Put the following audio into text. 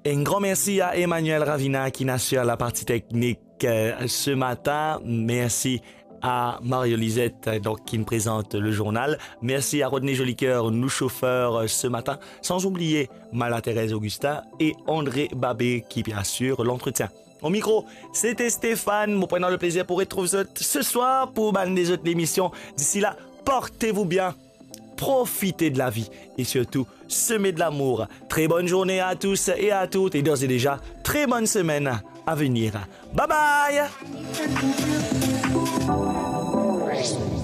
Un grand merci à Emmanuel Ravina qui assure la partie technique ce matin. Merci à Mario Lisette donc, qui me présente le journal. Merci à Rodney Jolicoeur, nous chauffeurs ce matin. Sans oublier Mala-Thérèse Augustin et André Babé qui assure l'entretien. Au micro, c'était Stéphane. Nous prenons le plaisir pour retrouver ce soir pour des autres émissions. D'ici là, portez-vous bien. Profitez de la vie et surtout, semez de l'amour. Très bonne journée à tous et à toutes et d'ores et déjà, très bonne semaine à venir. Bye bye!